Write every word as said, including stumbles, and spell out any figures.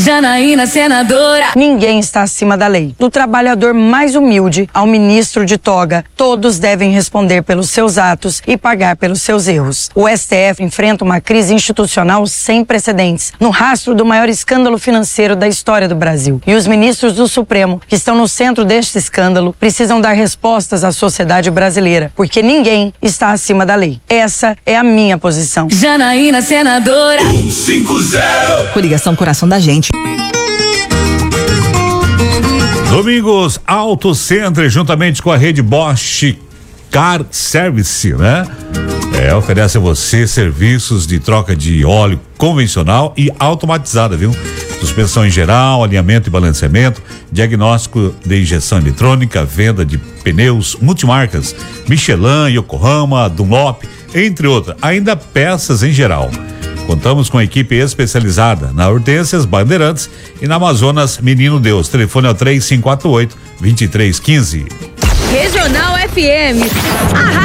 Janaína, senadora. Ninguém está acima da lei. Do trabalhador mais humilde ao ministro de toga, todos devem responder pelos seus atos e pagar pelos seus erros. O S T F enfrenta uma crise institucional sem precedentes, no rastro do maior escândalo financeiro da história do Brasil. E os ministros do Supremo, que estão no centro deste escândalo, precisam dar respostas à sociedade brasileira, porque ninguém está acima da lei. Essa é a minha posição. Janaína, senadora. cento e cinquenta. Coligação Coração da Gente. Domingos Auto Center, juntamente com a rede Bosch Car Service, né? É, oferece a você serviços de troca de óleo convencional e automatizada, viu? Suspensão em geral, alinhamento e balanceamento, diagnóstico de injeção eletrônica, venda de pneus multimarcas, Michelin, Yokohama, Dunlop, entre outras, ainda peças em geral. Contamos com a equipe especializada na Hortências, Bandeirantes e na Amazonas Menino Deus. Telefone é o três cinco quatro oito, dois três um cinco. Regional F M. A